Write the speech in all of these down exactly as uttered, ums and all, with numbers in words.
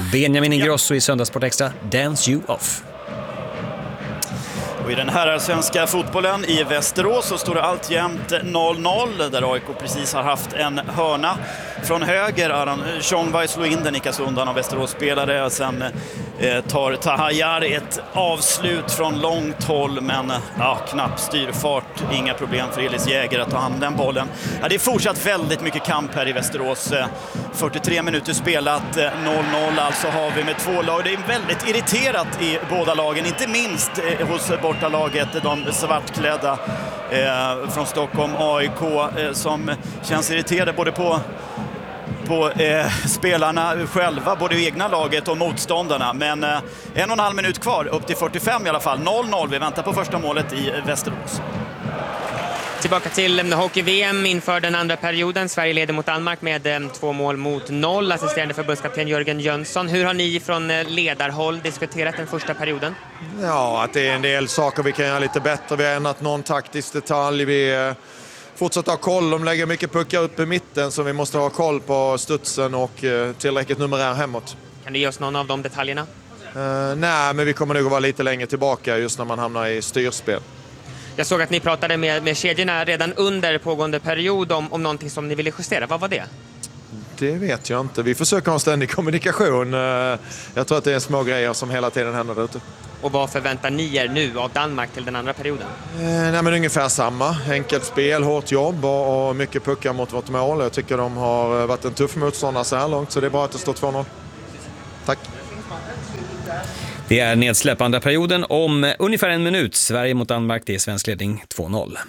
Benjamin Ingrosso i Söndagssport Extra, Dance You Off. Och i den här svenska fotbollen i Västerås så står det alltjämt noll noll, där A I K precis har haft en hörna från höger. Aran Tjongvaj slår in den, nickas undan av Västerås-spelare. Sen eh, tar Tahajar ett avslut från långt håll, men ja, knapp styrfart. Inga problem för Elis Jäger att ta hand om den bollen. Ja, det är fortsatt väldigt mycket kamp här i Västerås. fyrtiotre minuter spelat, noll noll alltså har vi med två lag. Det är väldigt irriterat i båda lagen, inte minst eh, hos bortalaget, de svartklädda eh, från Stockholm, A I K, eh, som känns irriterade både på, på eh, spelarna själva, både i egna laget och motståndarna. Men eh, en och en halv minut kvar, upp till fyrtiofem i alla fall, noll noll. Vi väntar på första målet i Västerås. Tillbaka till hockey-V M inför den andra perioden. Sverige leder mot Danmark med eh, två mål mot noll. Assisterande förbundskapten Jörgen Jönsson. Hur har ni från eh, ledarhåll diskuterat den första perioden? Ja, att det är en del saker vi kan göra lite bättre. Vi har ändrat någon taktisk detalj. Vi eh, fortsätter ha koll. De lägger mycket puckar upp i mitten, så vi måste ha koll på studsen och eh, tillräckligt numerär hemåt. Kan du ge oss någon av de detaljerna? Eh, nej, men vi kommer nog att vara lite längre tillbaka just när man hamnar i styrspel. Jag såg att ni pratade med, med kedjorna redan under pågående period om, om någonting som ni ville justera. Vad var det? Det vet jag inte. Vi försöker ha en ständig kommunikation. Jag tror att det är små grejer som hela tiden händer där ute. Och vad förväntar ni er nu av Danmark till den andra perioden? Eh, nej, men ungefär samma. Enkelt spel, hårt jobb och, och mycket puckar mot vårt mål. Jag tycker de har varit en tuff motståndare så här långt, så det är bra att det står två noll. Tack. Det är nedsläpp andra perioden om ungefär en minut. Sverige mot Danmark, det är svensk ledning två noll.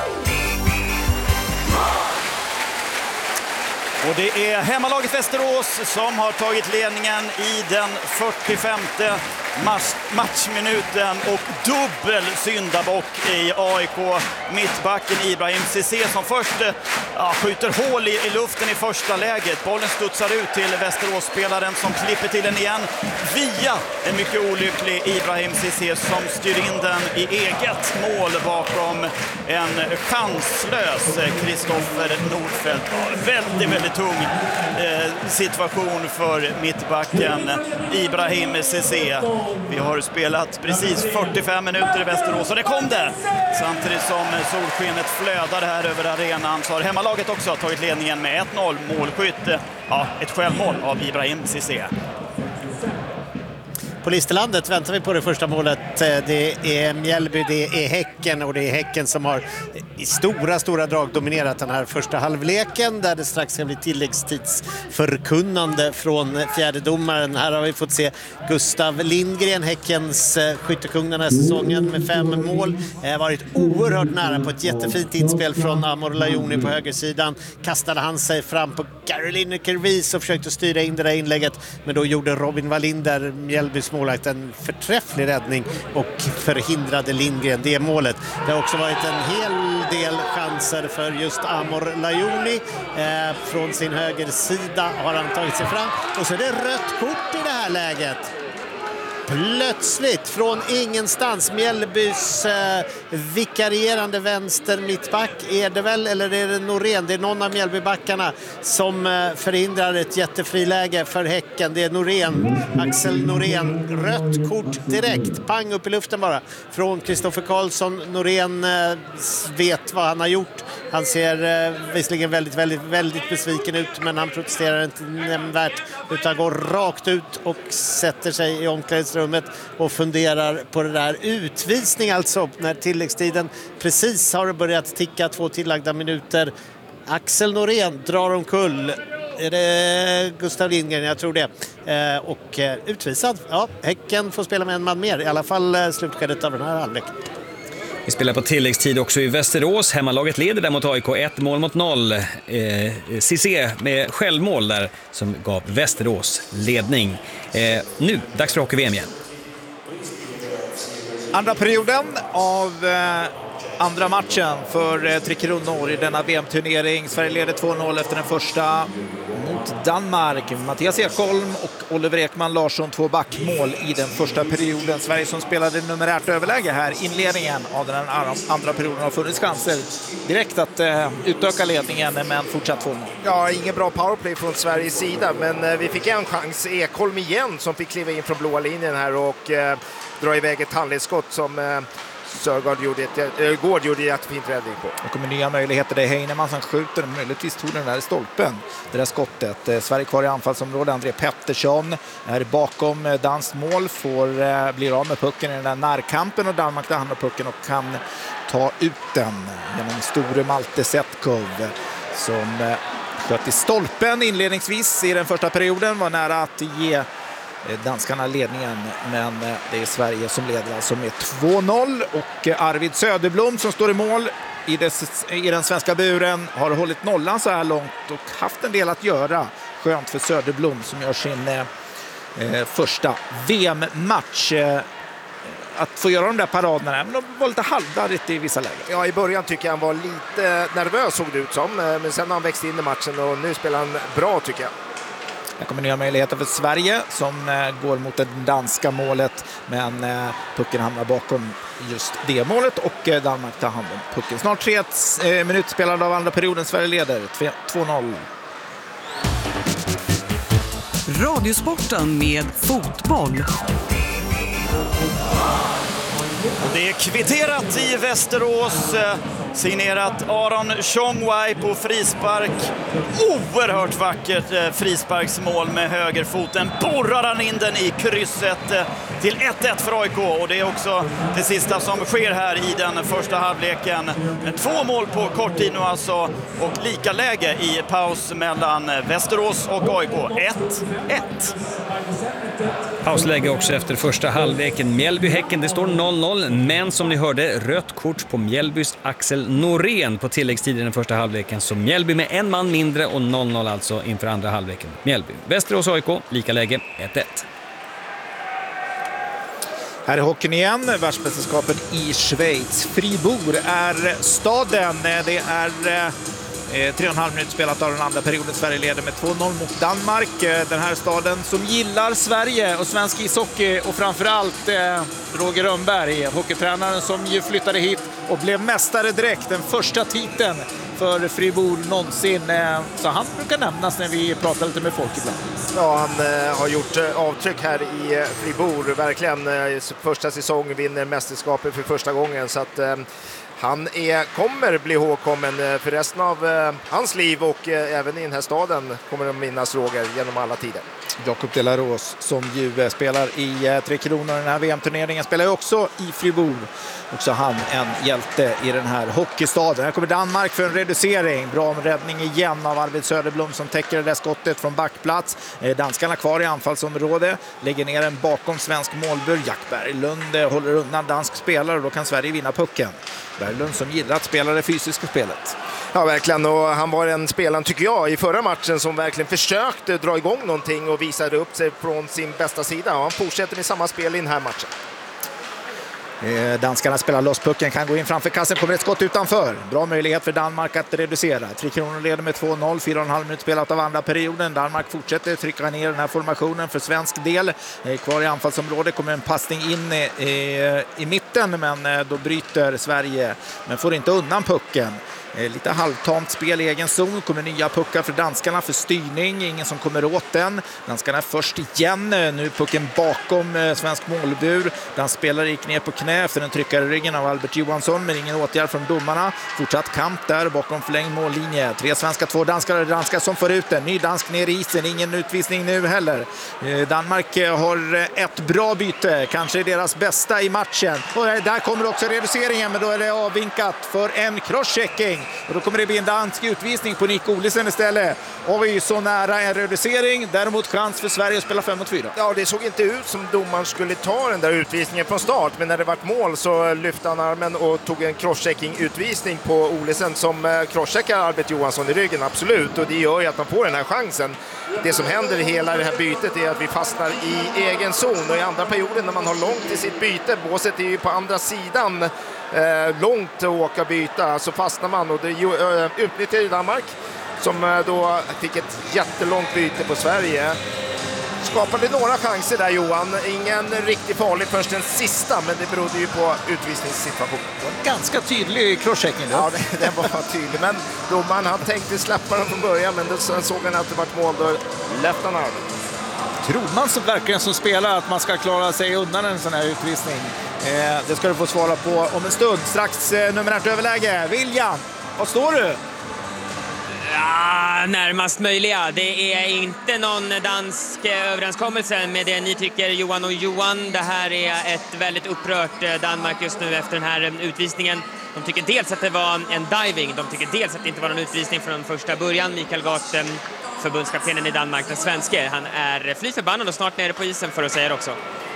Och det är hemmalaget Västerås som har tagit ledningen i den fyrtiofemte match- matchminuten och dubbel syndabock i A I K. Mittbacken Ibrahim Cissé som först ja, skjuter hål i, i luften i första läget. Bollen studsar ut till Västerås-spelaren som klipper till den igen via en mycket olycklig Ibrahim Cissé som styr in den i eget mål bakom en chanslös Kristoffer Nordfeldt. Ja, väldigt, väldigt tung eh, situation för mittbacken Ibrahim Cissé. Vi har spelat precis fyrtiofem minuter i Västerås och det kom det! Samtidigt som solskenet flödar här över arenan så har hemmalaget också tagit ledningen med ett noll. Målskytt, ja, ett självmål av Ibrahim Cissé. På Listerlandet väntar vi på det första målet. Det är Mjällby, det är Häcken och det är Häcken som har i stora, stora drag dominerat den här första halvleken där det strax ska bli tilläggstidsförkunnande från fjärdedomaren. Här har vi fått se Gustav Lindgren, Häckens skyttekung den här säsongen med fem mål. Det varit oerhört nära på ett jättefint inspel från Amor Lajoni på högersidan. Kastade han sig fram på Caroline Kervis och försökte styra in det där inlägget, men då gjorde Robin Wallinder, Mjällbys målvakt, en förträfflig räddning och förhindrade Lindgren det målet. Det har också varit en hel del chanser för just Amor Lajoni. Eh, från sin högersida har han tagit sig fram och så är det rött kort i det här läget. Plötsligt från ingenstans Mjällbys eh, vikarierande vänster mittback är det väl, eller är det Norén? Det är någon av Mjällbybackarna som eh, förhindrar ett jättefriläge för Häcken. Det är Norén, Axel Norén. Rött kort direkt, pang upp i luften bara från Kristoffer Karlsson. Norén eh, vet vad han har gjort. Han ser eh, visserligen väldigt, väldigt, väldigt besviken ut, men han protesterar inte nämnvärt utan går rakt ut och sätter sig i omklädningsrummet och funderar på det där. Utvisning alltså när tilläggstiden precis har börjat ticka, två tillagda minuter. Axel Norén drar omkull. Är det Gustav Lindgren? Jag tror det. Eh, och eh, utvisad. Ja, Häcken får spela med en man mer. I alla fall eh, slutskedet av den här halvlek. Vi spelar på tilläggstid också i Västerås. Hemmalaget leder där mot A I K, ett mål mot noll. Eh, Cissé med självmål där som gav Västerås ledning. Eh, nu, dags för hockey-V M igen. Andra perioden av eh, andra matchen för eh, Trick Runnor i denna V M-turnering. Sverige leder två noll efter den första mot mot Danmark. Mattias Ekholm och Oliver Ekman Larsson, två backmål i den första perioden. Sverige som spelade numerärt överläge här. Inledningen av den andra perioden har funnits chanser direkt att eh, utöka ledningen, men fortsatt två mål. Ja, ingen bra powerplay från Sveriges sida, men eh, vi fick en chans. Ekholm igen som fick kliva in från blåa linjen här och eh, dra iväg ett handledsskott som eh, Sörgård gjorde ett, äh, Gård gjorde ett jättefint räddning på. Det kommer nya möjligheter. Det är Heinemann som skjuter. Möjligtvis tog den där stolpen. Det där skottet. Eh, Sverige kvar i anfallsområdet. André Pettersson är bakom eh, danskt mål. Får eh, blir av med pucken i den där närkampen. Och Danmark tar hand om pucken och kan ta ut den genom store Malte Setkov som eh, sköt i stolpen inledningsvis i den första perioden. Var nära att ge danskarna ledningen, men det är Sverige som leder alltså med två noll, och Arvid Söderblom som står i mål i, des, i den svenska buren har hållit nollan så här långt och haft en del att göra. Skönt för Söderblom som gör sin eh, första V M-match. Eh, att få göra de där paraderna, men de var lite halvdarrigt i vissa lägen. Ja, i början tycker jag han var lite nervös, såg det ut som, men sen har han växt in i matchen och nu spelar han bra tycker jag. Det kommer nya möjligheter för Sverige som eh, går mot det danska målet, men eh, pucken hamnar bakom just det målet och eh, Danmark tar hand om pucken. Snart tre eh, minuter spelade av andra perioden. Sverige leder två noll. Radiosporten med fotboll. Och det är kvitterat i Västerås, signerat Aron Chongwai på frispark. Oerhört vackert frisparksmål med högerfoten. Borrar han in den i krysset till ett ett för A I K. Och det är också det sista som sker här i den första halvleken. Två mål på kort tid nu alltså, och lika läge i paus mellan Västerås och A I K. ett ett. Pausläge också efter första halvleken. Mjällby-Häcken, det står noll noll, men som ni hörde, rött kort på Mjällbys Axel Norén på tilläggstid i den första halvleken. Så Mjällby med en man mindre och noll noll alltså inför andra halvleken. Mjällby, Västerås A I K, lika läge ett ett. Här är hockeyn igen, världsmästerskapet i Schweiz. Fribourg är staden, det är Eh, tre och en halv minut spelat av den andra perioden. Sverige leder med två noll mot Danmark. Eh, den här staden som gillar Sverige och svensk ishockey, och framförallt eh, Roger Rönnberg, hockeytränaren som ju flyttade hit och blev mästare direkt. Den första titeln för Fribourg någonsin. Eh, så han brukar nämnas när vi pratar lite med folk ibland. Ja, han eh, har gjort eh, avtryck här i eh, Fribourg. Verkligen eh, första säsong vinner mästerskapet för första gången. Så att eh, han är, kommer bli ihågkommen för resten av eh, hans liv, och eh, även i den här staden kommer de minnas Roger genom alla tider. Jakob Delaros som ju spelar i eh, Tre Kronor, den här V M-turneringen, spelar ju också i Fribourg. Också han en hjälte i den här hockeystaden. Här kommer Danmark för en reducering. Bra räddning igen av Arvid Söderblom som täcker det där skottet från backplats. Eh, danskarna kvar i anfallsområde. Lägger ner en bakom svensk målbur. Jack Berglund eh, håller undan dansk spelare, och då kan Sverige vinna pucken. Berglund som gillar att spela det fysiska spelet. Ja, verkligen. Och han var en spelare, tycker jag, i förra matchen som verkligen försökte dra igång någonting och visade upp sig från sin bästa sida. Och han fortsätter med samma spel i den här matchen. Eh, danskarna spelar loss pucken, kan gå in framför kassen, kommer ett skott utanför. Bra möjlighet för Danmark att reducera. Tre Kronor leder med två noll, fyra och en halv minut spelat av andra perioden. Danmark fortsätter trycka ner den här formationen för svensk del. Eh, kvar i anfallsområdet kommer en passning in eh, i mitten, men eh, då bryter Sverige, men får inte undan pucken. Eh, lite halvtamt spel i egen zon. Kommer nya puckar för danskarna för styrning. Ingen som kommer åt den. Danskarna är först igen. Nu pucken bakom eh, svensk målbur. Dansspelare gick ner på knä efter en tryckare i ryggen av Albert Johansson, men ingen åtgärd från domarna. Fortsatt kamp där bakom förlängd mållinje. Tre svenska, två danskar och danskar som får ut den. Ny dansk ner i isen. Ingen utvisning nu heller. Eh, Danmark eh, har ett bra byte. Kanske deras bästa i matchen. Och där kommer också reduceringen, men då är det avvinkat för en crosschecking. Och då kommer det bli en dansk utvisning på Nick Olesen istället. Och vi är så nära en reducering. Däremot chans för Sverige att spela fem mot fyra. Ja, det såg inte ut som domaren skulle ta den där utvisningen från start. Men när det var mål så lyfte han armen och tog en crosschecking-utvisning på Olesen som crosscheckar Albert Johansson i ryggen, absolut. Och det gör ju att man får den här chansen. Det som händer i hela det här bytet är att vi fastnar i egen zon. Och i andra perioden när man har långt till sitt byte, båset är ju på andra sidan, eh, långt att åka byta, så fastnar man, och det utnyttjar ju Danmark. som då fick ett jättelångt byte på Sverige. Skapade några chanser där, Johan. Ingen riktigt farlig först den sista, men det berodde ju på utvisningssituationen. Ganska tydlig crosschecking då. Ja, den var tydlig. Men domaren han tänkte släppa den från början, men då såg han att det var ett mål, då läppte han armen. Tror man så verkligen som spelar att man ska klara sig undan en sån här utvisning? Eh, det ska du få svara på om en stund. Strax eh, numerärt överläge. William, vad står du? Ja, närmast möjliga. Det är inte någon dansk överenskommelse med det ni tycker, Johan och Johan. Det här är ett väldigt upprört Danmark just nu efter den här utvisningen. De tycker dels att det var en diving. De tycker dels att det inte var någon utvisning från första början. Mikael Gart, förbundskaptenen i Danmark, den svenske, han är fly förbannad och snart nere på isen för att säga det också.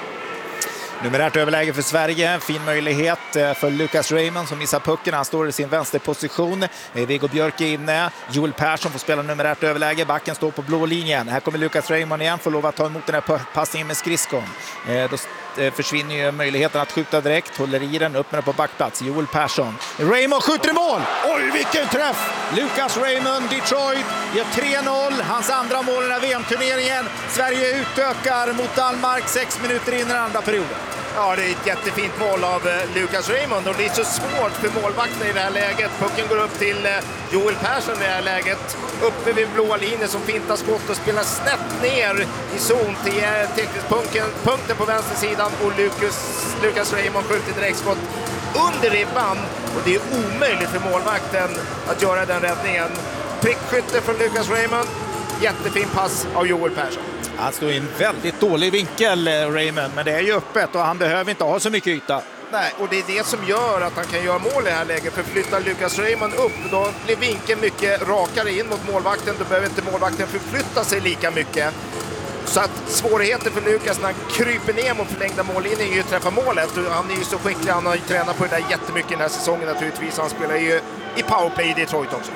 Numerärt överläge för Sverige. Fin möjlighet för Lucas Raymond som missar pucken. Han står i sin vänsterposition. Viggo Björk är inne. Joel Persson får spela numerärt överläge. Backen står på blå linjen. Här kommer Lucas Raymond igen. Får lov att ta emot den här passningen med skridskon. Då försvinner ju möjligheten att skjuta direkt. Håller i den. Upp med den på backplats. Joel Persson. Raymond skjuter i mål! Oj, vilken träff! Lucas Raymond, Detroit, gör tre noll. Hans andra mål i den här V M-turneringen. Sverige utökar mot Danmark sex minuter in i den andra perioden. Ja, det är ett jättefint mål av Lucas Raymond och det är så svårt för målvakten i det här läget. Pucken går upp till Joel Persson i det här läget. Uppe vid blåa linjen som fintar skott och spelar snett ner i zon till teckningspunkten punkten på vänstersidan och Lucas, Lucas Raymond skjuter direktskott under ribban och det är omöjligt för målvakten att göra den räddningen. Prickskytte från Lucas Raymond, jättefin pass av Joel Persson. Han står i en väldigt dålig vinkel, Raymond, men det är ju öppet och han behöver inte ha så mycket yta. Nej, och det är det som gör att han kan göra mål i det här läget. För flyttar Lucas Raymond upp, då blir vinkeln mycket rakare in mot målvakten. Då behöver inte målvakten förflytta sig lika mycket. Så att svårigheten för Lucas när han kryper ner mot förlängda mållinjen är ju att träffa målet. Han är ju så skicklig, han har ju tränat på det där jättemycket den här säsongen naturligtvis. Han spelar ju i powerplay i Detroit också.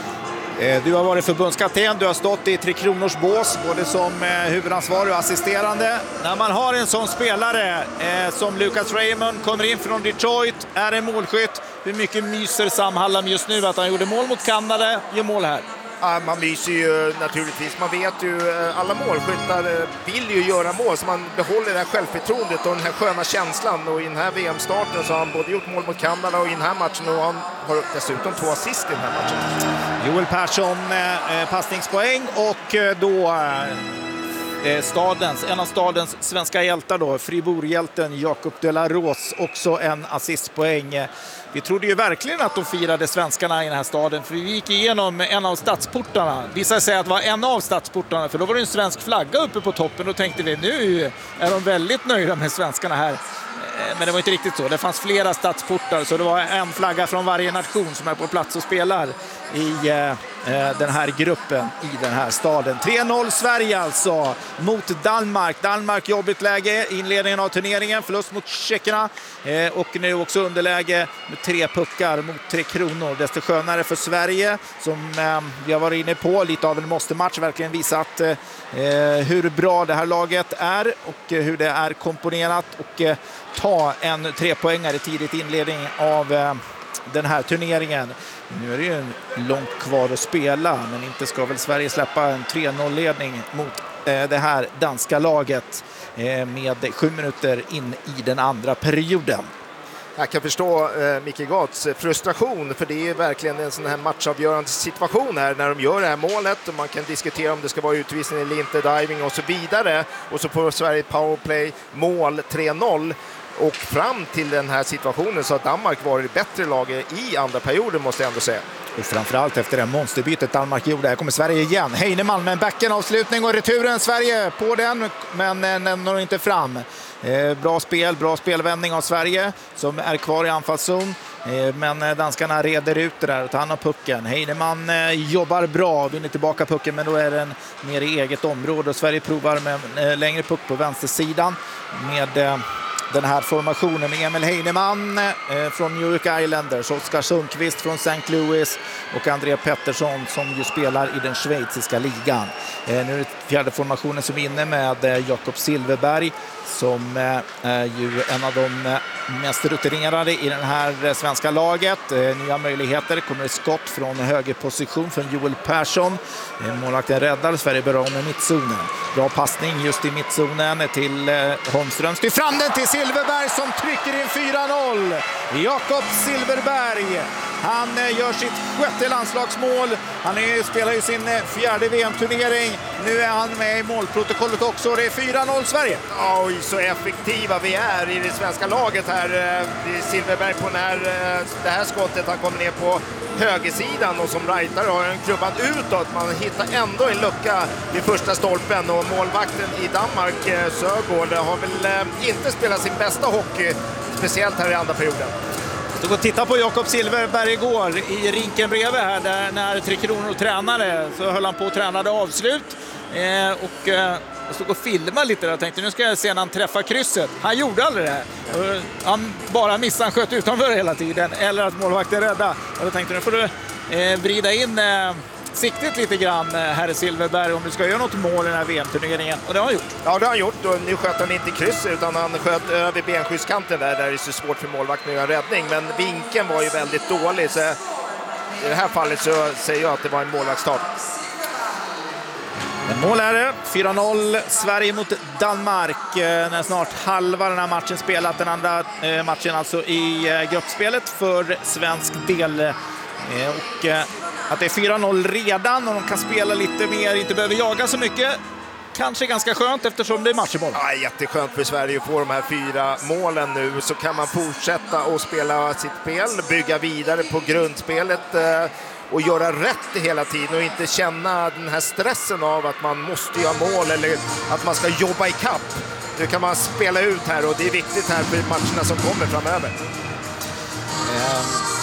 Du har varit förbundskapten, du har stått i Tre Kronors bås både som huvudansvarig och assisterande. När man har en sån spelare eh, som Lucas Raymond kommer in från Detroit, är en målskytt. Hur mycket myser Sam Hallam just nu att han gjorde mål mot Kanada, gör mål här? Ja, man myser ju naturligtvis. Man vet ju, alla målskyttar vill ju göra mål så man behåller det här självförtroendet och den här sköna känslan. Och i den här V M-starten så har han både gjort mål mot Kanada och i den här matchen och han har dessutom två assist i den här matchen. Joel Persson eh, passningspoäng och eh, då eh, stadens, en av stadens svenska hjältar då, Fribourg-hjälten Jakob de la Rose, också en assistpoäng. Vi trodde ju verkligen att de firade svenskarna i den här staden, för vi gick igenom en av stadsportarna. Visade sig att det var en av stadsportarna, för då var det en svensk flagga uppe på toppen. Då tänkte vi, nu är de väldigt nöjda med svenskarna här. Men det var inte riktigt så. Det fanns flera stadsportar, så det var en flagga från varje nation som är på plats och spelar i eh, den här gruppen i den här staden. tre noll Sverige alltså mot Danmark. Danmark jobbigt läge, inledningen av turneringen, förlust mot tjeckerna eh, och nu också underläge med tre puckar mot Tre Kronor. Desto skönare för Sverige som eh, vi har varit inne på, lite av en måste-match, verkligen visat eh, hur bra det här laget är och eh, hur det är komponerat och eh, ta en trepoängare tidigt inledning av eh, den här turneringen. Nu är det ju långt kvar att spela, men inte ska väl Sverige släppa en tre noll-ledning mot eh, det här danska laget eh, med sju minuter in i den andra perioden. Jag kan förstå eh, Micke Gats frustration, för det är verkligen en sån här matchavgörande situation här när de gör det här målet och man kan diskutera om det ska vara utvisning eller inte, diving och så vidare. Och så får Sverige powerplay, mål tre noll. Och fram till den här situationen så har Danmark varit bättre laget i andra perioden, måste jag ändå säga. Och framförallt efter det monsterbytet Danmark gjorde. Här kommer Sverige igen. Heinemann med en backenavslutning och returen. Sverige på den, men den når inte fram. Eh, bra spel, bra spelvändning av Sverige som är kvar i anfallszon. Eh, men danskarna reder ut det där och tar hand om pucken. Heinemann eh, jobbar bra, vinner tillbaka pucken, men då är den mer i eget område. Och Sverige provar med en eh, längre puck på vänstersidan med... Eh, den här formationen med Emil Heinemann eh, från New York Islanders, Oskar Sundqvist från Saint Louis och André Pettersson som ju spelar i den schweiziska ligan. Eh, nu är det fjärde formationen som är inne med eh, Jakob Silfverberg som eh, är ju en av de eh, mest rutinerade i den här eh, svenska laget. Eh, nya möjligheter, kommer ett skott från högerposition från Joel Persson. Eh, målvakten räddar, Sverige börjar om i mittzonen. Bra passning just i mittzonen till eh, Holmström. Styr fram den till Silfverberg som trycker in fyra noll. Jakob Silfverberg, han eh, gör sitt sjätte landslagsmål. Han är, spelar ju sin eh, fjärde V M-turnering. Nu är han med i målprotokollet också. Det är fyra noll Sverige. Oj, så effektiva vi är i det svenska laget här. Det är Silfverberg på den här, det här skottet. Han kommer ner på högersidan och som rightare har en klubban utåt. Man hittar ändå en lucka vid första stolpen och målvakten i Danmark, Sörgård, har väl inte spelat sin bästa hockey, speciellt här i andra perioden. Jag och titta på Jakob Silfverberg igår i rinken bredvid här där när Tre Kronor tränade så höll han på och tränade avslut eh, och eh, jag stod och filmade lite där och tänkte nu ska jag se när han träffar krysset. Han gjorde aldrig det. Och han bara missade, han sköt utanför hela tiden eller att målvakten rädda. Och då tänkte nu får du eh, vrida in eh, siktet lite grann här i Silfverberg om du ska göra något mål i den här V M-turneringen. Och det har han gjort. Ja, det har han gjort. Och nu sköt han inte krysset utan han sköt över benskyddskanten där, där det är så svårt för målvakten att göra räddning. Men vinkeln var ju väldigt dålig. Så i det här fallet så säger jag att det var en målvaktsstart. En mål är det. fyra noll Sverige mot Danmark. När snart halva den här matchen spelat. Den andra matchen alltså i gruppspelet för svensk del. Och att det är fyra noll redan och de kan spela lite mer, inte behöver jaga så mycket. Kanske ganska skönt eftersom det är match imorgon. Ja, jätteskönt för Sverige att få de här fyra målen nu. Så kan man fortsätta och spela sitt spel, bygga vidare på grundspelet och göra rätt hela tiden och inte känna den här stressen av att man måste göra mål eller att man ska jobba i kapp. Nu kan man spela ut här och det är viktigt här för matcherna som kommer framöver. Mm.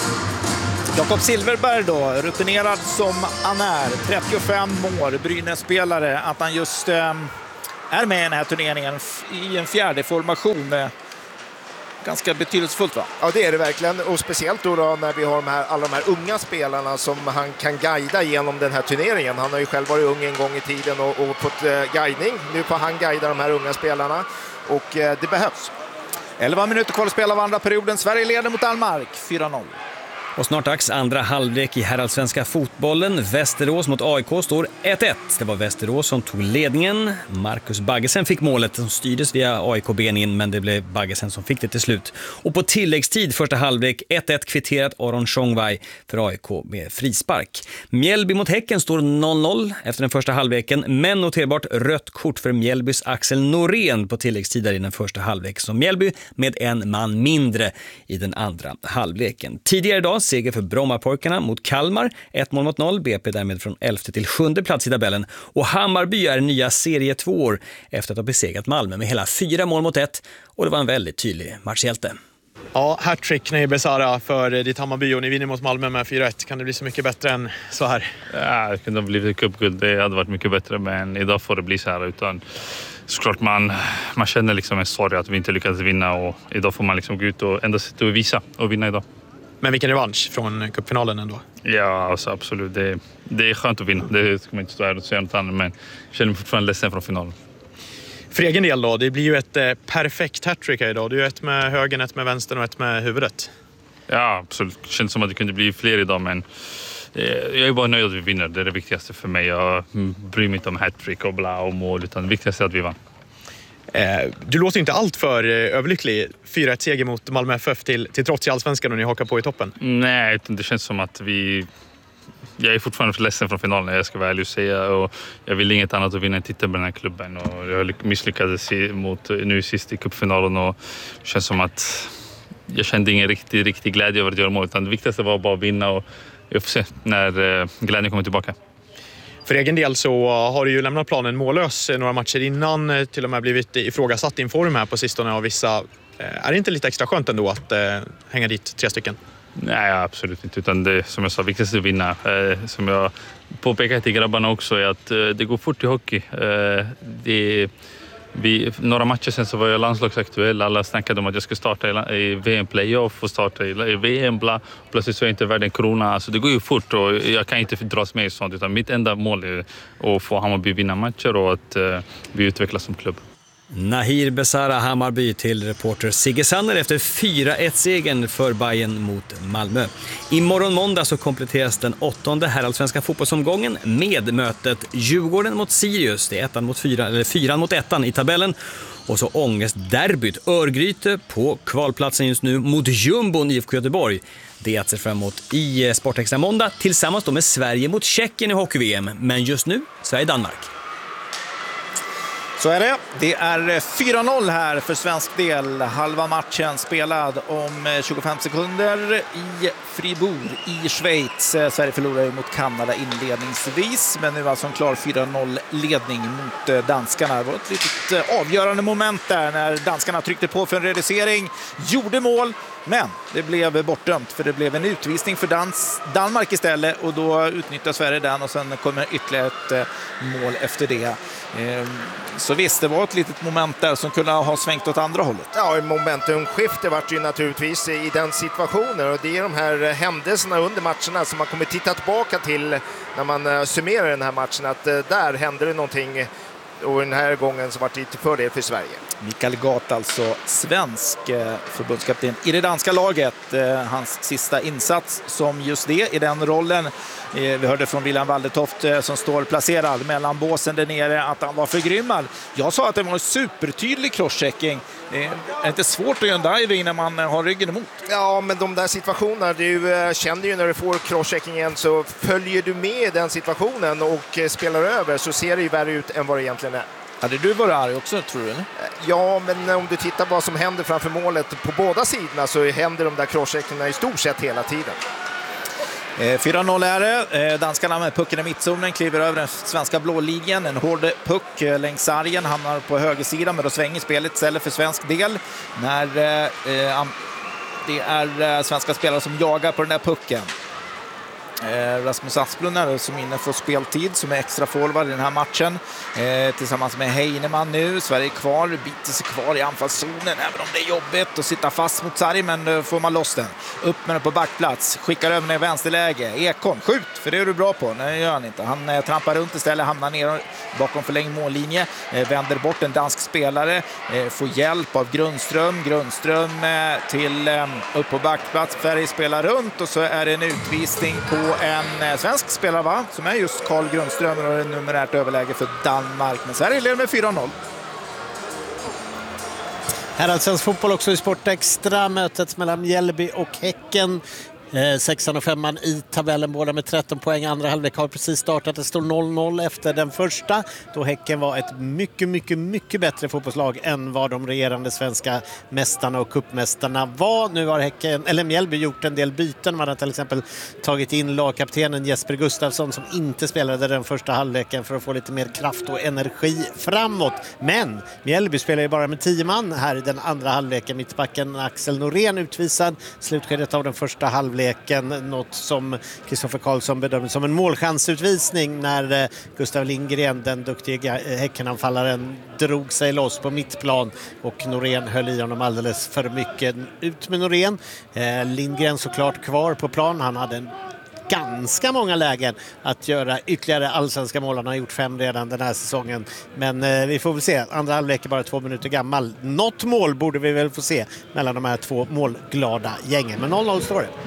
Jakob Silfverberg då, rutinerad som han är, trettiofem år, Brynäs-spelare, att han just eh, är med i den här turneringen i en fjärde formation. Eh, ganska betydelsefullt va? Ja, det är det verkligen, och speciellt då, då när vi har de här, alla de här unga spelarna som han kan guida genom den här turneringen. Han har ju själv varit ung en gång i tiden och, och fått eh, guidning. Nu får han guida de här unga spelarna och eh, det behövs. elva minuter kvar att spela av andra perioden. Sverige leder mot Danmark, fyra noll. Och snart dags andra halvlek i herrallsvenska fotbollen. Västerås mot A I K står ett ett. Det var Västerås som tog ledningen. Marcus Baggesen fick målet som styrdes via A I K-ben in, men det blev Baggesen som fick det till slut. Och på tilläggstid första halvlek ett ett kvitterat Aron Chongwei för A I K med frispark. Mjällby mot Häcken står noll noll efter den första halvleken, men noterbart rött kort för Mjällbys Axel Norén på tilläggstid i den första halvleken, som Mjällby med en man mindre i den andra halvleken. Tidigare idag seger för Brommapojkarna mot Kalmar, ett mål mot noll, B P därmed från elfte till sjunde plats i tabellen. Och Hammarby är nya serie två år efter att ha besegrat Malmö med hela fyra mål mot ett, och det var en väldigt tydlig matchhjälte. Ja, hattrick Neil Besara för ditt Hammarby och ni vinner mot Malmö med fyra ett. Kan det bli så mycket bättre än så här? Ja, det kunde ha blivit cupguld. Det hade varit mycket bättre, men idag får det bli så här. Utan såklart man, man känner liksom en sorg att vi inte lyckades vinna, och idag får man liksom gå ut och ändå sätta och visa och vinna idag. Men vilken revansch från cupfinalen ändå? Ja, alltså, absolut. Det, det är skönt att vinna. Det ska man inte stå här och säga något annat, men jag känner mig fortfarande ledsen från finalen. För egen del då, det blir ju ett eh, perfekt hattrick här idag. Det är ju ett med högen, ett med vänstern och ett med huvudet. Ja, absolut. Det känns som att det kunde bli fler idag, men eh, jag är bara nöjd att vi vinner. Det är det viktigaste för mig. Jag bryr mig inte om hattrick och bla och mål, utan det viktigaste är att vi vann. Eh, du låter inte allt för eh, överlycklig. fyra ett seger mot Malmö F F till, till trots i allsvenskan och ni hakar på i toppen. Nej, det känns som att vi... Jag är fortfarande ledsen från finalen, jag ska väl ju säga. Och jag vill inget annat att vinna en titel med den här klubben. Och jag misslyckades mot, nu sist i cupfinalen, och det känns som att jag kände ingen riktig, riktig glädje över att göra mål. Utan det viktigaste var bara att vinna, och jag får se när glädjen kommer tillbaka. För egen del så har du ju lämnat planen mållös några matcher innan, till och med blivit ifrågasatt din form här på sistone av vissa. Är det inte lite extra skönt ändå att eh, hänga dit tre stycken? Nej, absolut inte. Utan det, som jag sa, viktigast är att vinna. Eh, som jag påpekade till grabbarna också, är att eh, det går fort i hockey. Eh, det, vi, några matcher sen så var jag landslagsaktuell. Alla snackade om att jag skulle starta i V M-playoff och starta i V M. Bla. Plötsligt så är jag inte värd en krona. Alltså det går ju fort och jag kan inte dras med i sånt. Utan mitt enda mål är att få Hammarby vinna matcher och att uh, vi utvecklas som klubb. Nahir Besara, Hammarby, till reporter Sigge Sanner efter fyra ett-segern för Bayern mot Malmö. Imorgon måndag så kompletteras den åttonde herrallsvenska fotbollsomgången med mötet Djurgården mot Sirius. Det är ettan mot fyra, eller fyran mot ettan i tabellen. Och så ångestderbyt Örgryte på kvalplatsen just nu mot Jumbon I F K Göteborg. Det är att se fram emot i Sportextra måndag tillsammans då med Sverige mot Tjeckien i hockey-V M. Men just nu Sverige-Danmark. Så är det. Det är fyra noll här för svensk del. Halva matchen spelad om tjugofem sekunder i Fribourg i Schweiz. Sverige förlorar mot Kanada inledningsvis, men nu alltså en klar fyra noll ledning mot danskarna. Det var ett litet avgörande moment där när danskarna tryckte på för en reducering, gjorde mål, men det blev bortdömt för det blev en utvisning för Dans, Danmark istället, och då utnyttjar Sverige den och sen kommer ytterligare ett mål efter det. Så visst, det var ett litet moment där som kunde ha svängt åt andra hållet. Ja, momentumskifte var ju naturligtvis i den situationen, och det är de här händelserna under matcherna som man kommer titta tillbaka till när man summerar den här matchen, att där hände det någonting, och den här gången så var det till fördel för Sverige. Mikael Gat, alltså svensk förbundskapten i det danska laget. Hans sista insats som just det i den rollen. Vi hörde från William Waldetoft som står placerad mellan båsen där nere att han var förgrymmad. Jag sa att det var en supertydlig crosschecking. Det är inte svårt att göra en diving när man har ryggen emot. Ja, men de där situationerna, du känner ju när du får crosscheckingen, så följer du med den situationen och spelar över, så ser det ju värre ut än vad det egentligen är. Hade du varit arg också, tror du? Eller? Ja, men om du tittar vad som händer framför målet på båda sidorna, så händer de där crosscheckingarna i stort sett hela tiden. fyra noll är det. Danskarna med pucken i mittzonen kliver över den svenska blålinjen. En hård puck längs sargen, hamnar på högersidan, men då svänger spelet istället för svensk del. När eh, det är svenska spelare som jagar på den där pucken. Eh, Rasmus Asplund är som inne för speltid, som är extra forward i den här matchen, eh, tillsammans med Heinemann nu. Sverige kvar, biter sig kvar i anfallszonen, även om det är jobbigt att sitta fast mot sarg, men eh, får man loss den. Upp med den på backplats, skickar över den i vänsterläge. Ekholm, skjut, för det är du bra på. Nej, gör han inte. Han eh, trampar runt istället, hamnar ner bakom förlängd mållinje, eh, vänder bort en dansk spelare, eh, får hjälp av Grundström. Grundström eh, till eh, upp på backplats. Sverige spelar runt, och så är det en utvisning på en svensk spelare, va? Som är just Carl Grundström, och det är numerärt överläge för Danmark. Men Sverige leder med fyra noll. Herrallsvensk fotboll också i Sportextra. Mötet mellan Mjällby och Häcken. Eh, sexan och femman i tabellen, båda med tretton poäng. Andra halvlek har precis startat. Det står noll noll efter den första, då Häcken var ett mycket, mycket, mycket bättre fotbollslag än vad de regerande svenska mästarna och kuppmästarna var. Nu har Häcken, eller Mjällby, gjort en del byten. Man har till exempel tagit in lagkaptenen Jesper Gustafsson, som inte spelade den första halvleken, för att få lite mer kraft och energi framåt. Men Mjällby spelar ju bara med tio man här i den andra halvleken. Mittbacken Axel Norén utvisad slutskedet av den första halvleken. Något som Kristoffer Karlsson bedömde som en målchansutvisning när Gustav Lindgren, den duktiga Häckenanfallaren, drog sig loss på mittplan och Norén höll i honom alldeles för mycket. Ut med Norén. Eh, Lindgren såklart kvar på plan. Han hade en ganska många lägen att göra ytterligare allsvenska mål. Han har gjort fem redan den här säsongen. Men eh, vi får väl se. Andra halvlek är bara två minuter gammal. Något mål borde vi väl få se mellan de här två målglada gängen. Men noll noll står det.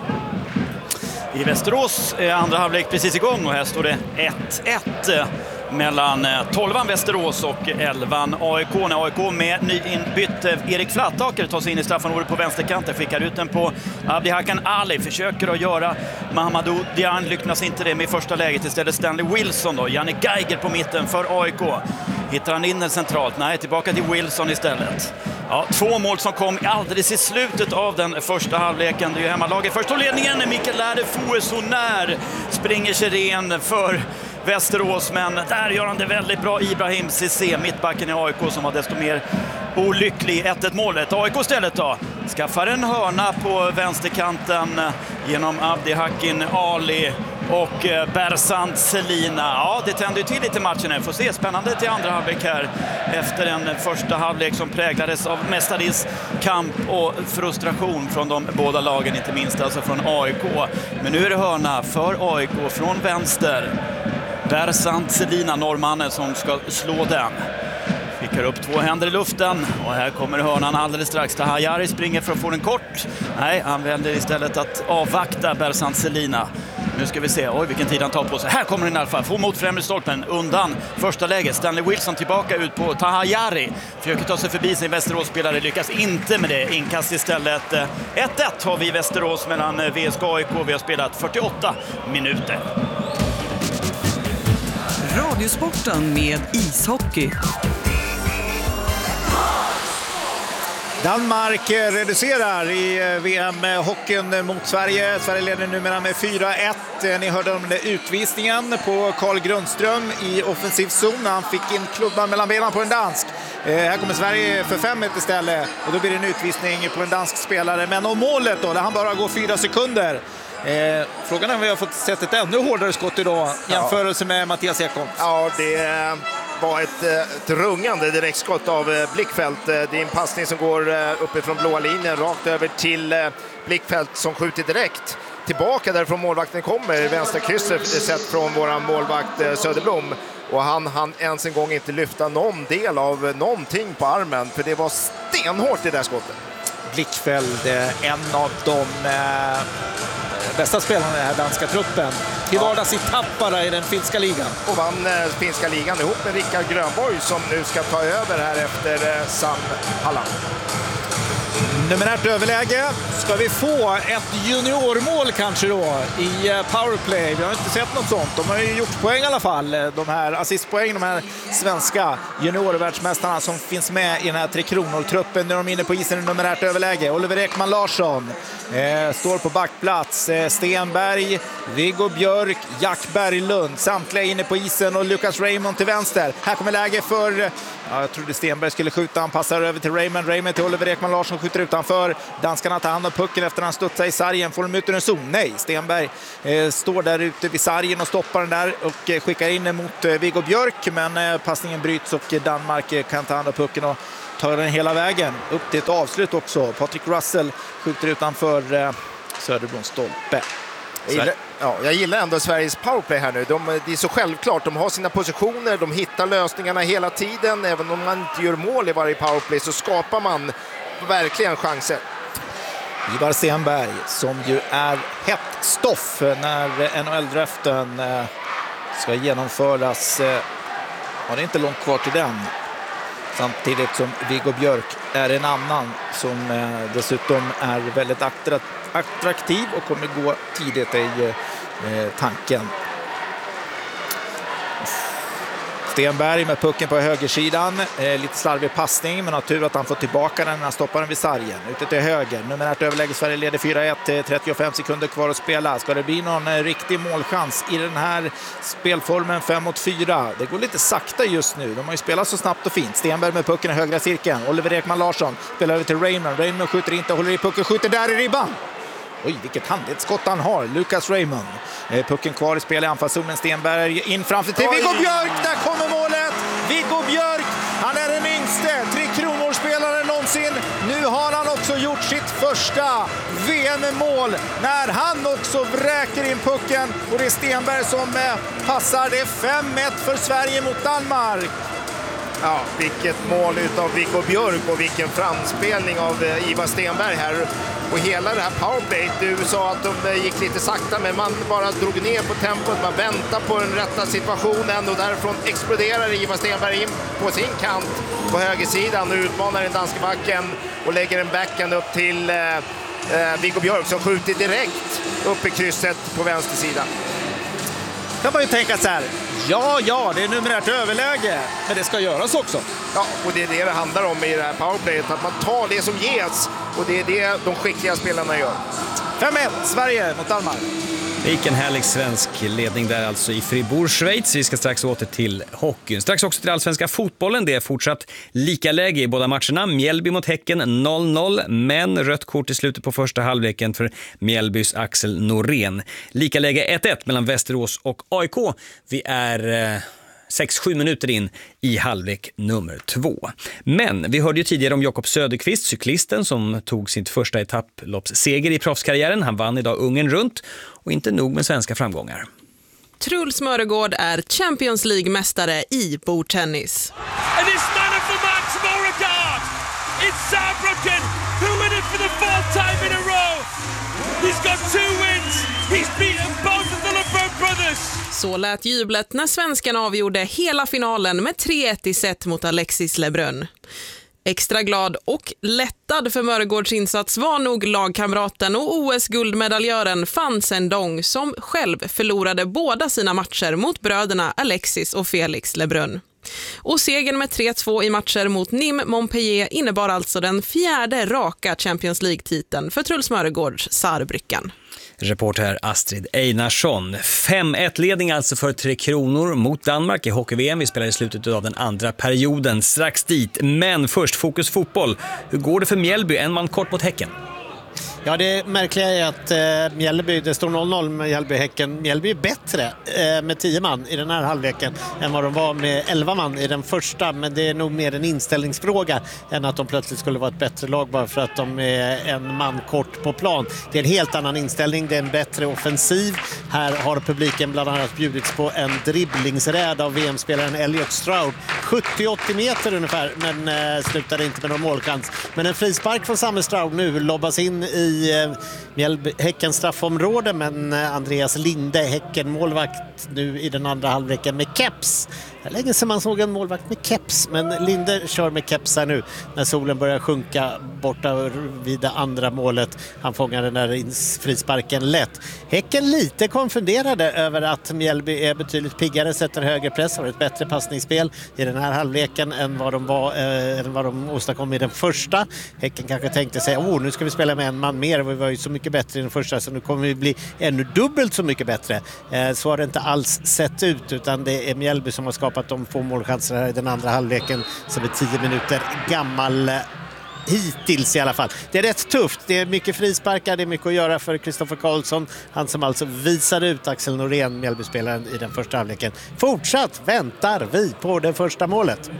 I Västerås är andra halvlek precis igång, och här står det ett ett mellan tolvan Västerås och elvan A I K. När A I K med nyinbytt Erik Flattaker tar sig in i straffområdet på vänsterkanten, skickar ut den på Abdihakan Ali, försöker att göra Mahamadou Dian, lyckas inte det med första läget. Istället Stanley Wilson då, Janne Geiger på mitten för A I K. Hittar han in den centralt? Nej, tillbaka till Wilson istället. Ja, två mål som kom alldeles i slutet av den första halvleken. Det är ju hemmalaget först, och ledningen Mikael Lärde Fouesonär springer sig ren för Västerås, men där gör han det väldigt bra. Ibrahim Cissé, mittbacken i A I K, som var desto mer olycklig. ett ett målet. A I K istället då skaffar en hörna på vänsterkanten genom Abdihakin Ali. och Bersant Selina. Ja, det tänder ju till lite matchen här. Får se, spännande till andra halvlek här efter en första halvlek som präglades av mestadels kamp och frustration från de båda lagen, inte minst alltså från A I K. Men nu är det hörna för A I K från vänster. Bersant Selina, norrmannen, som ska slå den. Skickar upp två händer i luften och här kommer hörnan alldeles strax. Taha Jari springer för att få den kort. Nej, han väljer istället att avvakta Bersant Selina. Nu ska vi se, oj vilken tid han tar på sig. Här kommer den i alla fall, få mot främre stolpen undan första läget. Stanley Wilson tillbaka ut på Taha Jari. Försöker ta sig förbi sin Västerås-spelare, lyckas inte med det. Inkast istället. ett ett har vi i Västerås mellan V S K och A I K. Vi har spelat fyrtioåtta minuter. Radiosporten med ishockey. Danmark reducerar i V M-hockeyn mot Sverige. Sverige leder numera med fyra ett. Ni hörde om utvisningen på Carl Grundström i offensiv zon. Han fick in klubban mellan benen på en dansk. Eh, här kommer Sverige för fem ett istället. Och då blir det en utvisning på en dansk spelare. Men om målet då, där han bara går fyra sekunder. Eh, frågan är om vi har fått sett ett ännu hårdare skott idag i jämförelse med Mattias Ekholm. Ja, det var ett, ett rungande direktskott av Blickfält. Det är en passning som går uppifrån blåa linjen rakt över till Blickfält som skjuter direkt tillbaka därifrån målvakten kommer. Vänstra krysset sett från våran målvakt Söderblom. Och han hann ens en gång inte lyfta någon del av någonting på armen, för det var stenhårt i det där skottet. Blickfält, en av de eh, bästa spelarna i den här danska truppen. Till vardags i Tappara i den finska ligan. Och vann eh, finska ligan ihop med Rickard Grönborg som nu ska ta över här efter eh, Sam Halland. Numerärt överläge. Ska vi få ett juniormål kanske då i powerplay? Vi har inte sett något sånt. De har ju gjort poäng i alla fall. De här assistpoäng, de här svenska juniorvärldsmästarna som finns med i den här Tre Kronor-truppen. Nu är de inne på isen i numerärt överläge. Oliver Ekman Larsson eh, står på backplats. Eh, Stenberg, Viggo Björk, Jack Berglund. Samtliga inne på isen och Lucas Raymond till vänster. Här kommer läge för... Ja, jag trodde Stenberg skulle skjuta. Han passar över till Raymond. Raymond till Oliver Ekman Larsson, skjuter utanför. Danskarna tar hand om pucken efter han studsar i sargen. Får de ut ur en zon? Nej, Stenberg eh, står där ute vid sargen och stoppar den där och eh, skickar in den mot eh, Viggo Björk. Men eh, passningen bryts och eh, Danmark eh, kan ta hand om pucken och tar den hela vägen upp till ett avslut också. Patrick Russell skjuter utanför eh, Söderbloms stolpe. Jag gillar, ja, jag gillar ändå Sveriges powerplay här nu. De, det är så självklart. De har sina positioner, de hittar lösningarna hela tiden. Även om man inte gör mål i varje powerplay så skapar man verkligen chanser. Ivar Stenberg som ju är hett stoff när N H L-draften ska genomföras. Ja, det är inte långt kvar till den. Samtidigt som Viggo Björk är en annan som dessutom är väldigt attraktiv och kommer gå tidigt i tanken. Stenberg med pucken på högersidan. Eh, lite slarvig passning, men har tur att han får tillbaka den när han stoppar den vid sargen. Ute till höger. Numerärt överläge. Sverige leder fyra ett. trettiofem sekunder kvar att spela. Ska det bli någon eh, riktig målchans i den här spelformen fem mot fyra? Det går lite sakta just nu. De har ju spelat så snabbt och fint. Stenberg med pucken i högra cirkeln. Oliver Ekman Larsson spelar över till Raymond. Raymond skjuter inte, håller i pucken, skjuter där i ribban. Oj, vilket handledsskott han har. Lucas Raymond. Eh, pucken kvar i spel i anfallszonen. Stenberg in framför till Viggo Björk. Där kommer målet. Viggo Björk. Han är den yngste Tre Kronor-spelaren någonsin. Nu har han också gjort sitt första V M-mål när han också vräker in pucken. Och det är Stenberg som eh, passar. Det är fem ett för Sverige mot Danmark. Ja, vilket mål utav Viggo Björk och vilken framspelning av eh, Ivar Stenberg här. Och hela det här powerplay, du sa att de gick lite sakta, men man bara drog ner på tempot, man väntar på den rätta situationen och därifrån exploderar Ivar Stenberg in på sin kant på högersidan och utmanar den danska backen och lägger en backhand upp till eh, eh, Viggo Björk som skjuter direkt upp i krysset på vänster sida. Kan man ju tänka så här, ja, ja, det är numerärt överläge, men det ska göras också. Ja, och det är det det handlar om i det här powerplayet, att man tar det som ges och det är det de skickliga spelarna gör. fem ett, Sverige mot Danmark. Vilken härlig svensk ledning där alltså i Fribourg, Schweiz. Vi ska strax åter till hockeyn. Strax också till allsvenska fotbollen. Det är fortsatt lika läge i båda matcherna. Mjällby mot Häcken noll noll, men rött kort i slutet på första halvleken för Mjällbys Axel Norén. Lika läge ett ett mellan Västerås och A I K. Vi är eh, sex sju minuter in i halvlek nummer två. Men vi hörde ju tidigare om Jakob Söderqvist, cyklisten som tog sitt första etapploppsseger i proffskarriären. Han vann idag Ungern runt och inte nog med svenska framgångar. Truls Mörgård är Champions League-mästare i bordtennis. And it's none for Max Beauregard in Saarbrücken, who win it for the fourth time in a row. He's got two wins. He's beaten both of the LeBron brothers. Så lät jublet när svenskan avgjorde hela finalen med tre ett i set mot Alexis Lebrun. Extra glad och lättad för Mörgårds insats var nog lagkamraten och O S-guldmedaljören Fan Sendong som själv förlorade båda sina matcher mot bröderna Alexis och Felix Lebrun. Och segern med tre två i matcher mot Nîmes Montpellier innebar alltså den fjärde raka Champions League-titeln för Truls Mörgårds Saarbrücken. Reporter Astrid Einarsson. fem ett-ledning alltså för Tre Kronor mot Danmark i hockey-V M. Vi spelar i slutet av den andra perioden strax dit. Men först fokus fotboll. Hur går det för Mjällby? En man kort mot Häcken. Ja, det märkliga är att eh, Mjällby, det står noll noll med Mjällby-Häcken. Mjällby är bättre eh, med tio man i den här halvleken än vad de var med elva man i den första. Men det är nog mer en inställningsfråga än att de plötsligt skulle vara ett bättre lag bara för att de är en man kort på plan. Det är en helt annan inställning, det är en bättre offensiv. Här har publiken bland annat bjudits på en dribblingsräd av V M-spelaren Elliot Stroud. sjuttio åttio meter ungefär, men eh, slutade inte med någon målchans. Men en frispark från samme Stroud nu lobbas in i i Mjällby, Häckens straffområde, men Andreas Linde, Häcken målvakt nu i den andra halvleken med keps. Det är länge sedan man såg en målvakt med keps, men Linde kör med keps här nu när solen börjar sjunka borta vid det andra målet. Han fångar den där frisparken lätt. Häcken lite konfunderade över att Mjällby är betydligt piggare, sätter högre press, har ett bättre passningsspel i den här halvleken än vad de, var, eh, än vad de åstadkom i den första. Häcken kanske tänkte sig, åh, nu ska vi spela med en man mer, vi var ju så mycket bättre i den första så nu kommer vi bli ännu dubbelt så mycket bättre. Eh, så har det inte alls sett ut, utan det är Mjällby som har skapat att de får målchanser här i den andra halvleken som är tio minuter gammal hittills i alla fall. Det är rätt tufft, det är mycket frisparkar, det är mycket att göra för Kristoffer Karlsson, han som alltså visar ut Axel Norén, Mjällby-spelaren i den första halvleken. Fortsatt väntar vi på det första målet.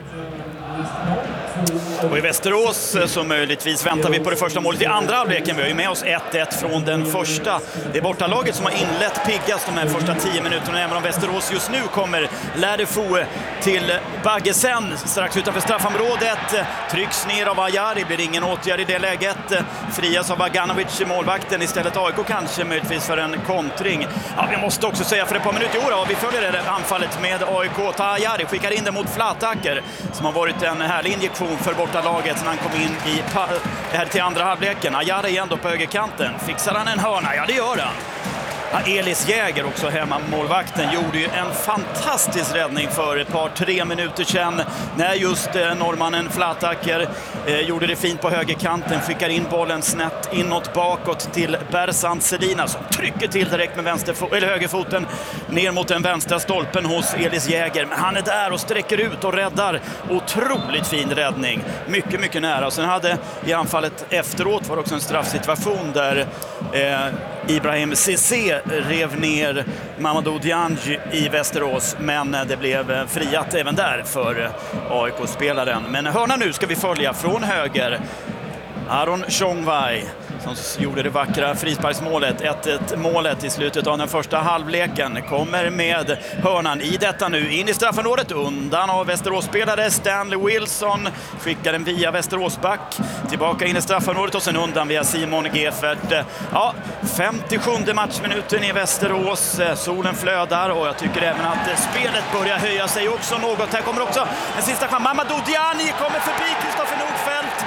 Och i Västerås så möjligtvis väntar vi på det första målet i andra halvleken. Vi har ju med oss ett ett från den första. Det är bortalaget som har inlett piggast de här första tio minuterna. Även om Västerås just nu kommer Lärdefo till Baggesen strax utanför straffområdet. Trycks ner av Ajari, blir ingen åtgärd i det läget. Frias av Baganovic, målvakten. Istället A I K kanske möjligtvis för en kontring. Ja, vi måste också säga för ett par minuter. Jo då, vi följer det anfallet med A I K. Ajari skickar in det mot Flatacker som har varit en härlig injektion för bortalaget när han kom in i här till andra halvleken. Ajari igen då på högerkanten. Fixar han en hörna? Ja, det gör han. Ja, Elis Jäger också hemma, målvakten, gjorde ju en fantastisk räddning för ett par tre minuter sedan när just eh, norrmannen Flatacker eh, gjorde det fint på högerkanten, skickar in bollen snett inåt bakåt till Bersant Sedina som trycker till direkt med vänster eller högerfoten ner mot den vänstra stolpen hos Elis Jäger, men han är där och sträcker ut och räddar. Otroligt fin räddning, mycket mycket nära. Och sen hade i anfallet efteråt var det också en straffsituation där eh, Ibrahim Cissé rev ner Mamadou Dianji i Västerås, men det blev friat även där för A I K-spelaren. Men hörna nu ska vi följa från höger. Aron Chongwai som gjorde det vackra frisparksmålet, ett ett målet i slutet av den första halvleken, kommer med hörnan i detta nu in i straffområdet, undan av Västeråsspelare Stanley Wilson, skickar den via Västeråsback tillbaka in i straffområdet och sen undan via Simon Gefert. Ja, femtiosjunde matchminuten i Västerås, solen flödar och jag tycker även att spelet börjar höja sig också något. Här kommer också en sista chans, Mamadou Diani kommer förbi Kristoffer Nordfeldt.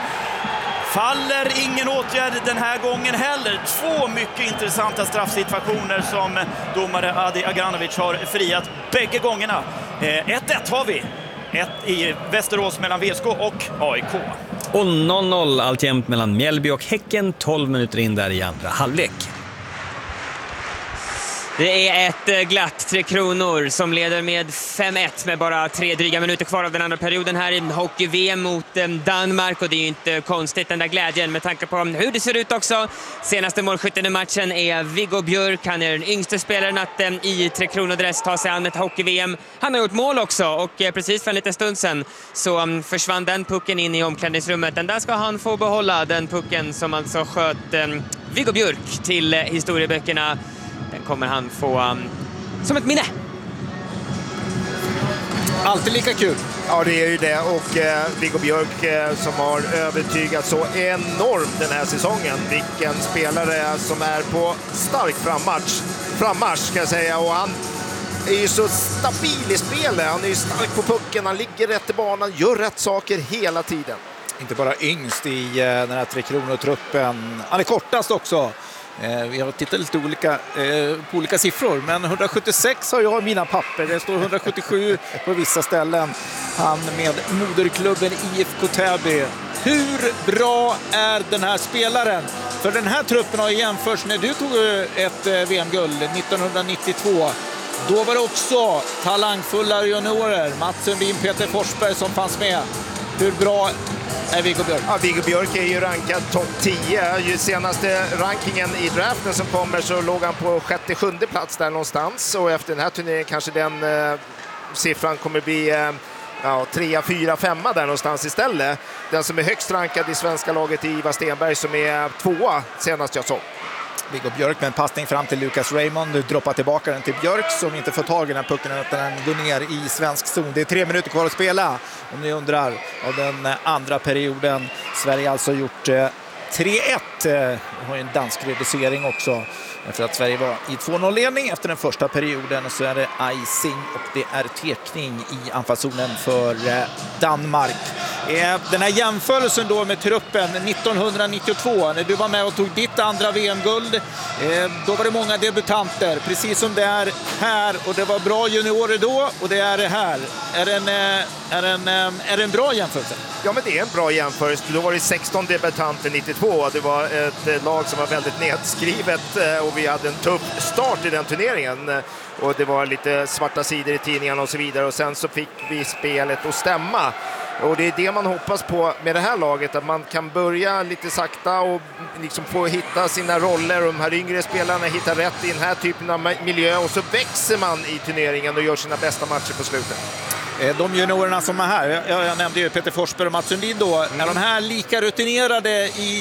Faller ingen åtgärd den här gången heller. Två mycket intressanta straffsituationer som domare Adi Aganovic har friat bägge gångerna. ett ett har vi. Ett i Västerås mellan V S K och A I K. Och noll noll alltjämt mellan Mjällby och Häcken, tolv minuter in där i andra halvlek. Det är ett glatt Tre Kronor som leder med fem ett med bara tre dryga minuter kvar av den andra perioden här i hockey-V M mot Danmark, och det är ju inte konstigt den där glädjen med tanke på hur det ser ut också. Senaste målskytten i matchen är Viggo Björk. Han är den yngste spelaren att i Tre Kronor-dress ta sig an ett hockey-V M. Han har gjort mål också, och precis för en liten stund sedan så försvann den pucken in i omklädningsrummet. Den där ska han få behålla, den pucken som alltså sköt Viggo Björk till historieböckerna. Den kommer han få um, som ett minne. Alltid lika kul. Ja, det är ju det. Och eh, Viggo Björk eh, som har övertygat så enormt den här säsongen. Vilken spelare som är på stark frammarsch. Frammarsch ska jag säga. Och han är ju så stabil i spelet. Han är ju stark på pucken. Han ligger rätt i banan. Gör rätt saker hela tiden. Inte bara yngst i eh, den här Tre Kronor-truppen. Han är kortast också. Eh, vi har tittat lite olika, eh, på olika siffror, men hundrasjuttiosex har jag i mina papper. Det står hundrasjuttiosju på vissa ställen. Han med moderklubben I F K Täby. Hur bra är den här spelaren? För den här truppen har jämförts när du tog ett eh, V M-guld nittonhundranittiotvå. Då var det också talangfulla juniorer, Mats Sundin, Peter Forsberg som fanns med. Hur bra är Viggo Björk? Ja, Viggo Björk är ju rankad topp tio. Ju senaste rankingen i draften som kommer så låg han på sjätte sjunde plats där någonstans. Och efter den här turneringen kanske den eh, siffran kommer bli eh, ja, tre, fyra, femma där någonstans istället. Den som är högst rankad i svenska laget är Ivar Stenberg som är tvåa senast jag såg. Viggo Björk med en passning fram till Lucas Raymond. Du droppar tillbaka den till Björk som inte får tag i den här pucken utan den går ner i svensk zon. Det är tre minuter kvar att spela om ni undrar av den andra perioden. Sverige alltså gjort eh, tre ett. Eh, har ju en dansk reducering också. Efter att Sverige var i två noll-ledning efter den första perioden så är det icing och det är tekning i anfallszonen för eh, Danmark. Eh, den här jämförelsen då med truppen nittonhundranittiotvå när du var med och tog ditt andra V M-guld, eh, då var det många debutanter precis som det är här, och det var bra juniorer då och det är det här. Är det en, eh, är det en, eh, är det en bra jämförelse? Ja, men det är en bra jämförelse. Då var det sexton debutanter nittiotvå. Det var ett lag som var väldigt nedskrivet och vi hade en tuff start i den turneringen. Och det var lite svarta sidor i tidningarna och så vidare. Och sen så fick vi spelet att stämma. Och det är det man hoppas på med det här laget, att man kan börja lite sakta och liksom få hitta sina roller och de här yngre spelarna hittar rätt i den här typen av miljö och så växer man i turneringen och gör sina bästa matcher på slutet. De juniorerna som är här, jag, jag nämnde ju Peter Forsberg och Mats Sundin då, är de här lika rutinerade i